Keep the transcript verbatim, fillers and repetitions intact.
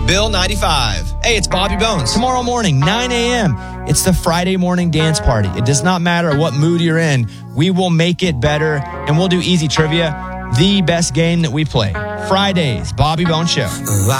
Bill ninety-five. Hey, it's Bobby Bones. Tomorrow morning, nine a.m., it's the Friday morning dance party. It does not matter what mood you're in. We will make it better, and we'll do easy trivia, the best game that we play. Fridays, Bobby Bones Show.